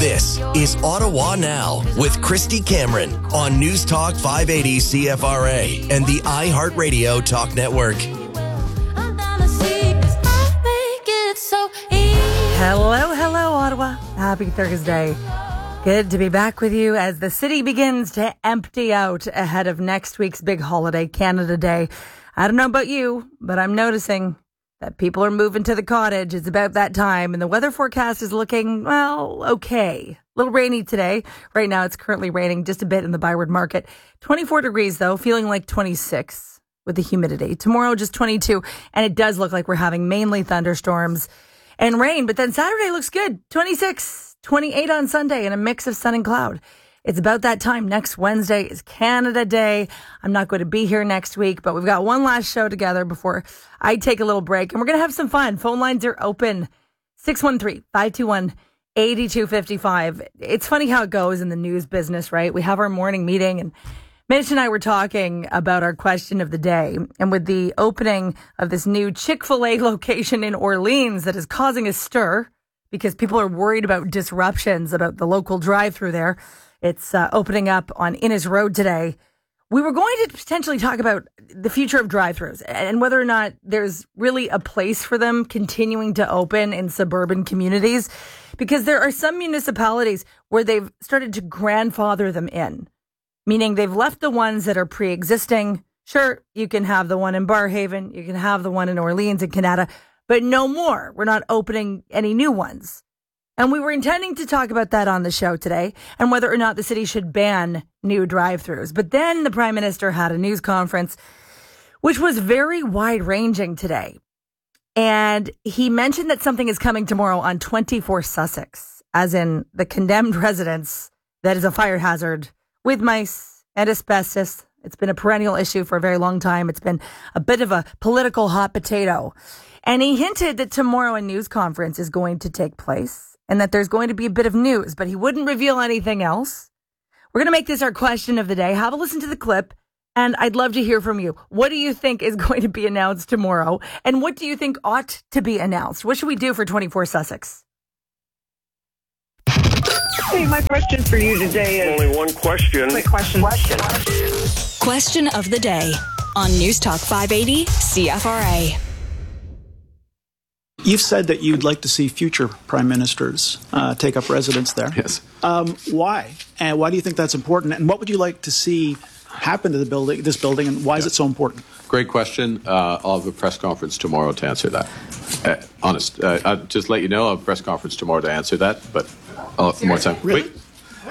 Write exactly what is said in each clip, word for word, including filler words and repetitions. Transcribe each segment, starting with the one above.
This is Ottawa Now with Christy Cameron on News Talk five eighty C F R A and the iHeartRadio Talk Network. Hello, hello, Ottawa. Happy Thursday. Good to be back with you as the city begins to empty out ahead of next week's big holiday, Canada Day. I don't know about you, but I'm noticing that people are moving to the cottage. It's about that time, and the weather forecast is looking, well, okay. A little rainy today. Right now, it's currently raining just a bit in the Byward Market. twenty-four degrees, though, feeling like twenty-six with the humidity. Tomorrow, just twenty-two, and it does look like we're having mainly thunderstorms and rain, but then Saturday looks good. twenty-six, twenty-eight on Sunday, and a mix of sun and cloud. It's about that time. Next Wednesday is Canada Day. I'm not going to be here next week, but we've got one last show together before I take a little break, and we're going to have some fun. Phone lines are open. six one three, five two one, eight two five five. It's funny how it goes in the news business, right? We have our morning meeting, and Mitch and I were talking about our question of the day. And with the opening of this new Chick-fil-A location in Orleans that is causing a stir because people are worried about disruptions about the local drive-through there. It's uh, opening up on Innes Road today. We were going to potentially talk about the future of drive-thrus and whether or not there's really a place for them continuing to open in suburban communities, because there are some municipalities where they've started to grandfather them in, meaning they've left the ones that are pre-existing. Sure, you can have the one in Barrhaven, you can have the one in Orleans and Canada, but no more. We're not opening any new ones. And we were intending to talk about that on the show today and whether or not the city should ban new drive-thrus. But then the Prime Minister had a news conference, which was very wide-ranging today. And he mentioned that something is coming tomorrow on twenty-four Sussex, as in the condemned residence that is a fire hazard with mice and asbestos. It's been a perennial issue for a very long time. It's been a bit of a political hot potato. And he hinted that tomorrow a news conference is going to take place, and that there's going to be a bit of news, but he wouldn't reveal anything else. We're going to make this our question of the day. Have a listen to the clip, and I'd love to hear from you. What do you think is going to be announced tomorrow, and what do you think ought to be announced? What should we do for twenty-four Sussex? Hey, my question for you today is... Only one question. Quick question. Question. Question of the day on News Talk five eighty C F R A. You've said that you'd like to see future prime ministers uh, take up residence there. Yes. Um, why? And why do you think that's important? And what would you like to see happen to the building, this building, and why yeah. is it so important? Great question. Uh, I'll have a press conference tomorrow to answer that. Uh, honest. Uh, I'll just let you know, I'll have a press conference tomorrow to answer that, but I'll have more time. Really? Wait.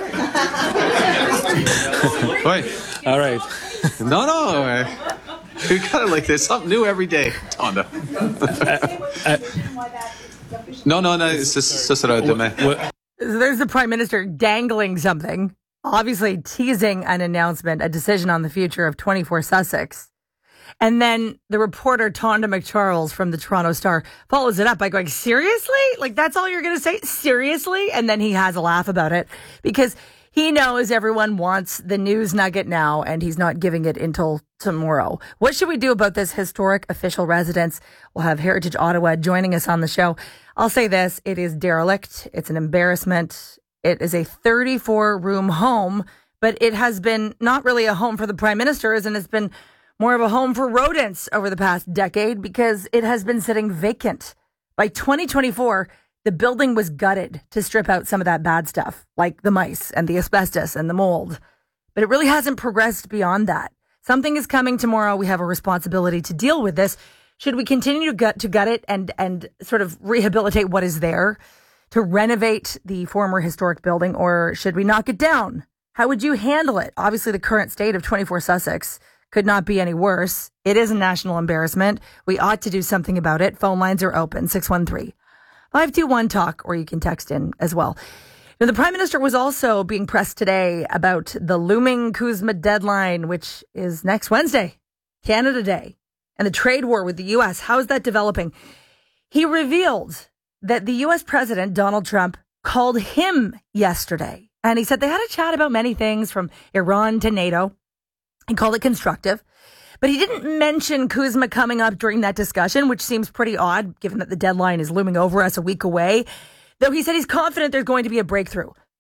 Wait. All right. No, no. Uh, we got it like this. Something new every day, Tonda. uh, uh, no, no, no. It's just, it's just what, what? There's the Prime Minister dangling something, obviously teasing an announcement, a decision on the future of twenty-four Sussex. And then the reporter, Tonda McCharles from the Toronto Star, follows it up by going, seriously? Like, that's all you're going to say? Seriously? And then he has a laugh about it because he knows everyone wants the news nugget now, and he's not giving it until tomorrow. What should we do about this historic official residence? We'll have Heritage Ottawa joining us on the show. I'll say this, it is derelict. It's an embarrassment. It is a thirty-four room home, but it has been not really a home for the Prime Ministers, and it's been more of a home for rodents over the past decade because it has been sitting vacant. By twenty twenty-four, the building was gutted to strip out some of that bad stuff, like the mice and the asbestos and the mold. But it really hasn't progressed beyond that. Something is coming tomorrow. We have a responsibility to deal with this. Should we continue to gut, to gut it and, and sort of rehabilitate what is there, to renovate the former historic building, or should we knock it down? How would you handle it? Obviously, the current state of twenty-four Sussex could not be any worse. It is a national embarrassment. We ought to do something about it. Phone lines are open, six one three, five two one, talk, or you can text in as well. Now, the Prime Minister was also being pressed today about the looming CUSMA deadline, which is next Wednesday, Canada Day, and the trade war with the U S. How is that developing? He revealed that the U S President, Donald Trump, called him yesterday, and he said they had a chat about many things from Iran to NATO. He called it constructive. But he didn't mention CUSMA coming up during that discussion, which seems pretty odd, given that the deadline is looming over us a week away. Though he said he's confident there's going to be a breakthrough.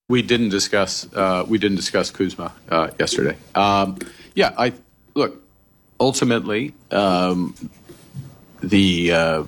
We didn't discuss. Uh, we didn't discuss Kuzma uh, yesterday. Um, yeah, I look. Ultimately, um, the uh,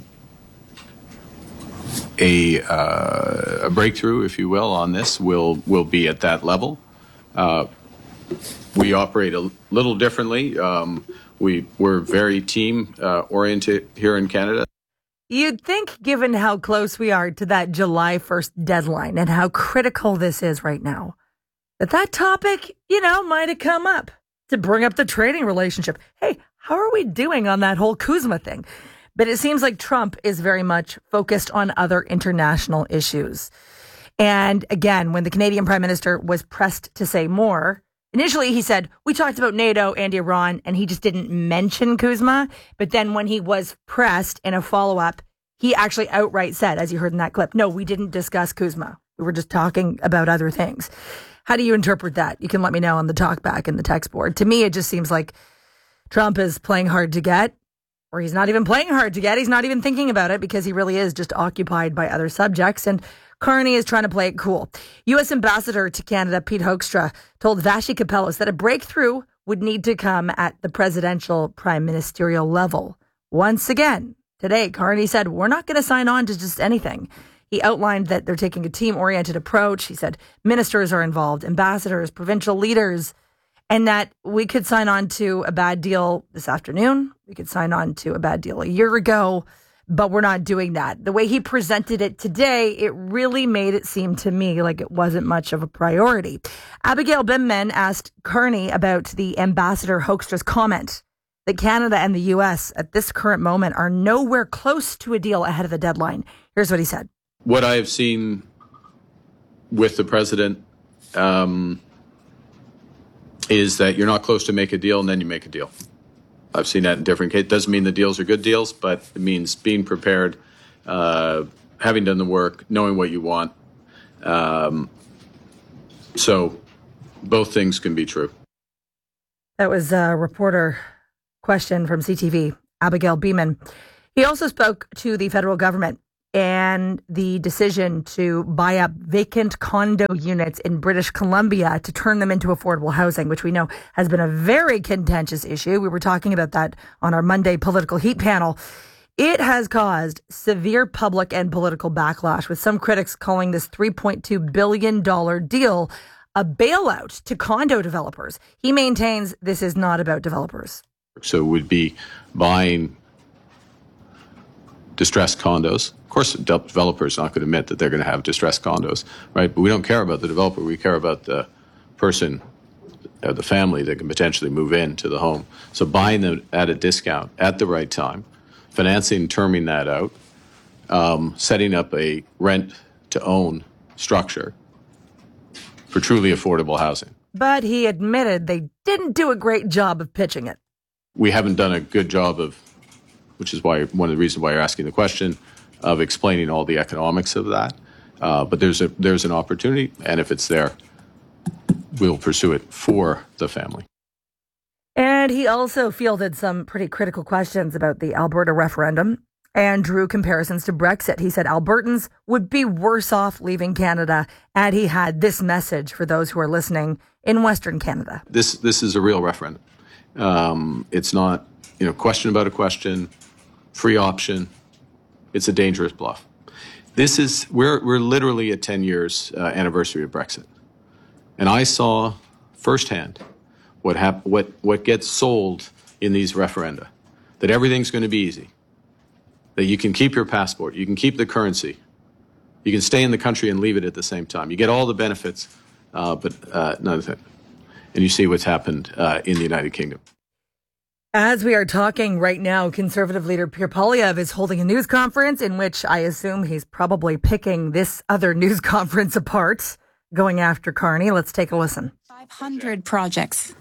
a uh, a breakthrough, if you will, on this will will be at that level. Uh, we operate a little differently. Um, we we're very team uh, oriented here in Canada. You'd think, given how close we are to that July first deadline and how critical this is right now, that that topic, you know, might have come up to bring up the trading relationship. Hey, how are we doing on that whole Kuzma thing? But it seems like Trump is very much focused on other international issues. And again, when the Canadian Prime Minister was pressed to say more, initially he said, we talked about NATO and Iran, and he just didn't mention Kuzma. But then when he was pressed in a follow-up, he actually outright said, as you heard in that clip, no, we didn't discuss Kuzma. We were just talking about other things. How do you interpret that? You can let me know on the talkback in the text board. To me, it just seems like Trump is playing hard to get, or he's not even playing hard to get. He's not even thinking about it because he really is just occupied by other subjects. And Carney is trying to play it cool. U S Ambassador to Canada, Pete Hoekstra, told Vassy Kapelos that a breakthrough would need to come at the presidential prime ministerial level. Once again, today, Carney said, we're not going to sign on to just anything. He outlined that they're taking a team-oriented approach. He said ministers are involved, ambassadors, provincial leaders, and that we could sign on to a bad deal this afternoon. We could sign on to a bad deal a year ago. But we're not doing that. The way he presented it today, it really made it seem to me like it wasn't much of a priority. Abigail Bimman asked Carney about the Ambassador Hoekstra's comment that Canada and the U S at this current moment are nowhere close to a deal ahead of the deadline. Here's what he said. What I have seen with the president um, is that you're not close to make a deal and then you make a deal. I've seen that in different cases. Doesn't mean the deals are good deals, but it means being prepared, uh, having done the work, knowing what you want. Um, so both things can be true. That was a reporter question from C T V, Abigail Beeman. He also spoke to the federal government and the decision to buy up vacant condo units in British Columbia to turn them into affordable housing, which we know has been a very contentious issue. We were talking about that on our Monday Political Heat panel. It has caused severe public and political backlash, with some critics calling this three point two billion dollars deal a bailout to condo developers. He maintains this is not about developers. So we'd be buying distressed condos. Of course, the developer is not going to admit that they're going to have distressed condos, right? But we don't care about the developer. We care about the person, uh, the family that can potentially move into the home. So buying them at a discount at the right time, financing, terming that out, um, setting up a rent-to-own structure for truly affordable housing. But he admitted they didn't do a great job of pitching it. We haven't done a good job of, which is why one of the reasons why you're asking the question, of explaining all the economics of that. Uh, but there's a there's an opportunity, and if it's there, we'll pursue it for the family. And he also fielded some pretty critical questions about the Alberta referendum and drew comparisons to Brexit. He said Albertans would be worse off leaving Canada, and he had this message for those who are listening in Western Canada. This this is a real referendum. Um, it's not, you know, question about a question, free option. It's a dangerous bluff. This is, we're we're literally at ten years uh, anniversary of Brexit. And I saw firsthand what hap- what what gets sold in these referenda, that everything's going to be easy, that you can keep your passport, you can keep the currency, you can stay in the country and leave it at the same time. You get all the benefits, uh, but uh, none of it. And you see what's happened uh, in the United Kingdom. As we are talking right now, Conservative leader Pierre Poilievre is holding a news conference in which I assume he's probably picking this other news conference apart, going after Carney. Let's take a listen. five hundred projects.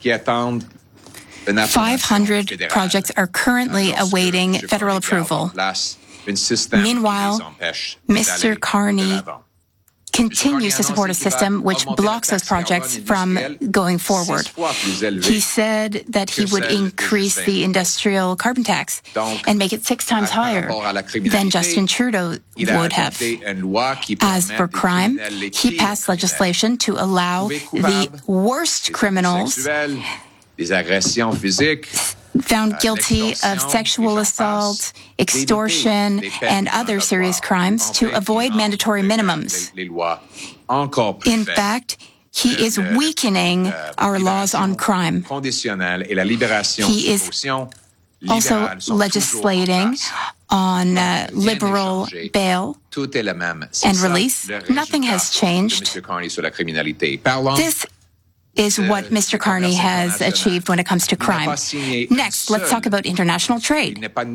five hundred projects are currently awaiting federal approval. Meanwhile, Mister Carney continues to support a system which blocks those projects from going forward. He said that he would increase the industrial carbon tax and make it six times higher than Justin Trudeau would have. As for crime, he passed legislation to allow the worst criminals found guilty of sexual assault, extortion, and other serious crimes to avoid mandatory minimums. In fact, he is weakening our laws on crime. He is also legislating on uh, liberal bail and release. Nothing has changed. This is what Mister Carney has achieved when it comes to crime. Next, let's talk about international trade.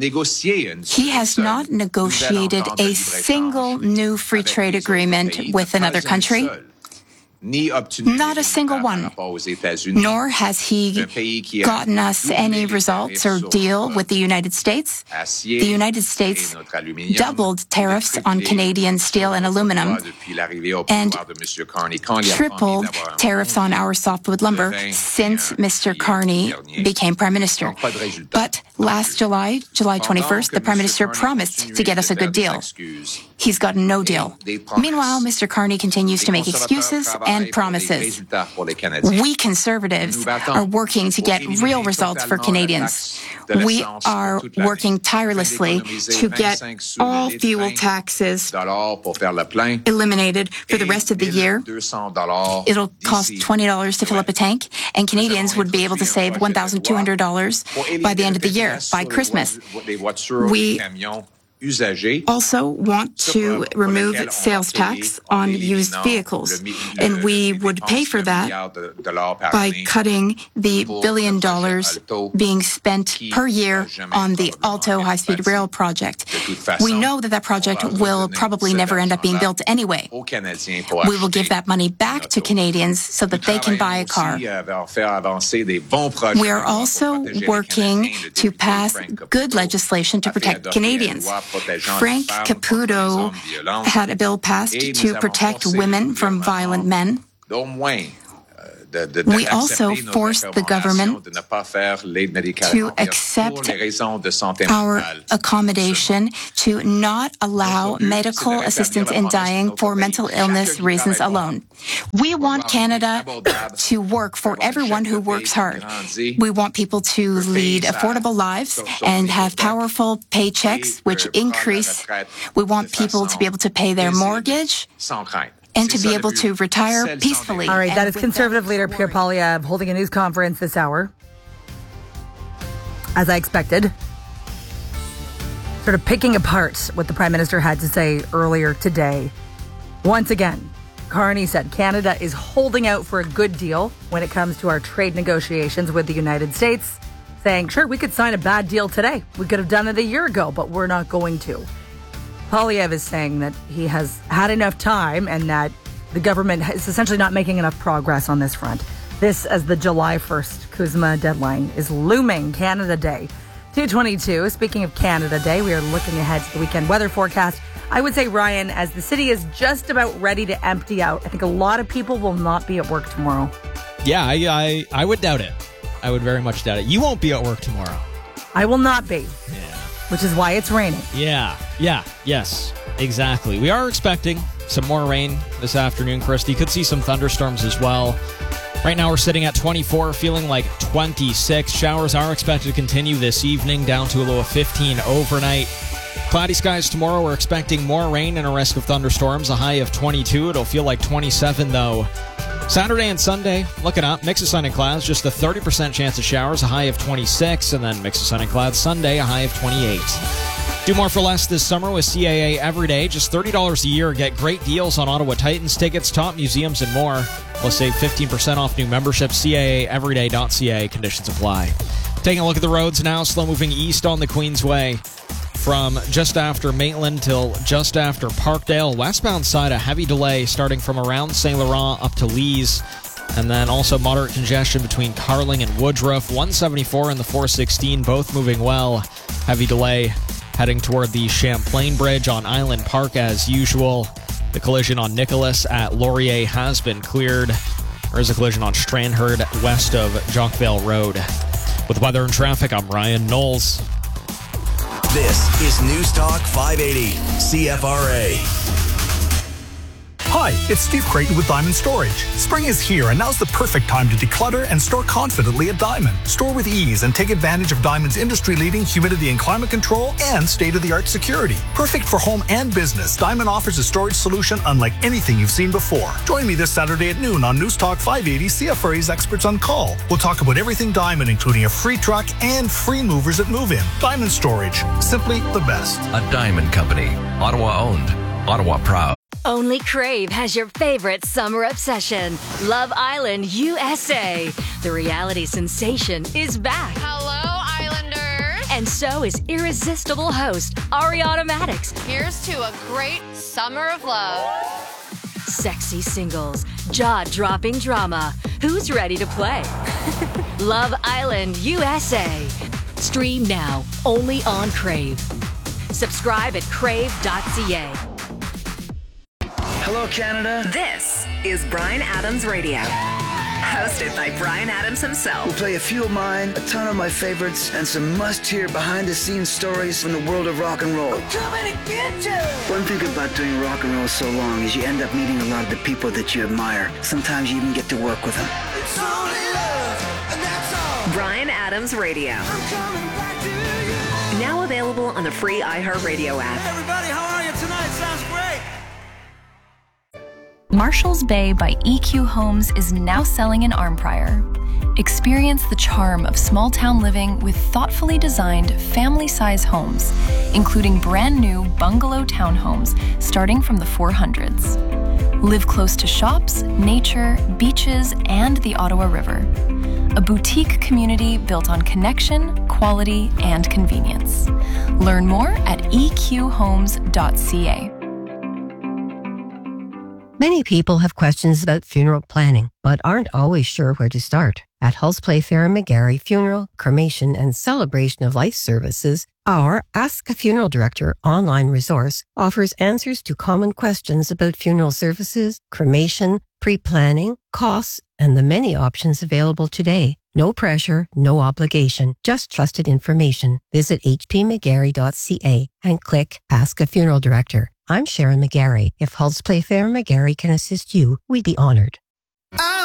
He has not negotiated a single new free trade agreement with another country. Not a single one. Nor has he gotten us any results or deal with the United States. The United States doubled tariffs on Canadian steel and aluminum and tripled tariffs on our softwood lumber since Mister Carney became Prime Minister. But last July, July twenty-first, the Prime Minister promised to get us a good deal. He's gotten no deal. Meanwhile, Mister Carney continues to make excuses and promises. We Conservatives are working to get real results for Canadians. We are working tirelessly to get all fuel taxes eliminated for the rest of the year. It'll cost twenty dollars to fill up a tank, and Canadians would be able to save one thousand two hundred dollars by the end of the year, by Christmas. We also want to remove sales tax on used vehicles, and we would pay for that by cutting the billion dollars being spent per year on the Alto high-speed rail project. We know that that project will probably never end up being built anyway. We will give that money back to Canadians so that they can buy a car. We are also working to pass good legislation to protect Canadians. Frank Caputo had a bill passed to protect women from violent men. We also forced the government to accept our accommodation to not allow medical assistance in dying for mental illness reasons alone. We want Canada to work for everyone who works hard. We want people to lead affordable lives and have powerful paychecks which increase. We want people to be able to pay their mortgage and to be able to retire peacefully. All right, that is Conservative leader Pierre Poilievre holding a news conference this hour, as I expected, sort of picking apart what the Prime Minister had to say earlier today. Once again, Carney said Canada is holding out for a good deal when it comes to our trade negotiations with the United States, saying, sure, we could sign a bad deal today. We could have done it a year ago, but we're not going to. Poilievre is saying that he has had enough time and that the government is essentially not making enough progress on this front. This as the July first CUSMA deadline is looming. Canada Day. two twenty-two. Speaking of Canada Day, we are looking ahead to the weekend weather forecast. I would say, Ryan, as the city is just about ready to empty out, I think a lot of people will not be at work tomorrow. Yeah, I I, I would doubt it. I would very much doubt it. You won't be at work tomorrow. I will not be. Yeah. Which is why it's raining. Yeah, yeah, yes, exactly. We are expecting some more rain this afternoon, Christy. Could see some thunderstorms as well. Right now we're sitting at twenty-four, feeling like twenty-six. Showers are expected to continue this evening, down to a low of fifteen overnight. Cloudy skies tomorrow. We're expecting more rain and a risk of thunderstorms, a high of twenty-two. It'll feel like twenty-seven, though. Saturday and Sunday, looking up, mix of sun and clouds, just a thirty percent chance of showers, a high of twenty-six, and then mix of sun and clouds Sunday, a high of twenty-eight. Do more for less this summer with C A A Everyday. Just thirty dollars a year. Get great deals on Ottawa Titans tickets, top museums, and more. Plus save fifteen percent off new memberships. C A A everyday dot C A. Conditions apply. Taking a look at the roads now, slow moving east on the Queensway. From just after Maitland till just after Parkdale. Westbound side, a heavy delay starting from around Saint Laurent up to Lees. And then also moderate congestion between Carling and Woodruff. one seventy-four and the four sixteen, both moving well. Heavy delay heading toward the Champlain Bridge on Island Park as usual. The collision on Nicholas at Laurier has been cleared. There is a collision on Stranraer west of Jockvale Road. With weather and traffic, I'm Ryan Knowles. This is News Talk five eighty C F R A. Hi, it's Steve Creighton with Diamond Storage. Spring is here, and now's the perfect time to declutter and store confidently at Diamond. Store with ease and take advantage of Diamond's industry-leading humidity and climate control and state-of-the-art security. Perfect for home and business, Diamond offers a storage solution unlike anything you've seen before. Join me this Saturday at noon on News Talk five eighty C F R A's Experts on Call. We'll talk about everything Diamond, including a free truck and free movers at move-in. Diamond Storage, simply the best. A Diamond Company, Ottawa-owned, Ottawa proud. Only Crave has your favorite summer obsession, Love Island U S A. The reality sensation is back. Hello, Islanders. And so is irresistible host Ariana Maddox. Here's to a great summer of love. Sexy singles, jaw-dropping drama. Who's ready to play? Love Island U S A. Stream now, only on Crave. Subscribe at crave dot c a. Hello, Canada. This is Bryan Adams Radio, hosted by Bryan Adams himself. We'll play a few of mine, a ton of my favorites, and some must-hear behind-the-scenes stories from the world of rock and roll. I'm coming to get you. One thing about doing rock and roll so long is you end up meeting a lot of the people that you admire. Sometimes you even get to work with them. It's only love, and that's all. Bryan Adams Radio. I'm coming back to you. Now available on the free iHeartRadio app. Hey everybody, how are you tonight? Sounds great. Marshalls Bay by E Q Homes is now selling in Arnprior. Experience the charm of small-town living with thoughtfully designed family-size homes, including brand-new bungalow townhomes starting from the four hundreds. Live close to shops, nature, beaches, and the Ottawa River. A boutique community built on connection, quality, and convenience. Learn more at e q homes dot c a. Many people have questions about funeral planning, but aren't always sure where to start. At Hulse Playfair McGarry Funeral, Cremation, and Celebration of Life Services, our Ask a Funeral Director online resource offers answers to common questions about funeral services, cremation, pre-planning, costs, and the many options available today. No pressure, no obligation, just trusted information. Visit h p mcgarry dot c a and click Ask a Funeral Director. I'm Sharon McGarry. If Hulse Playfair McGarry can assist you, we'd be honored.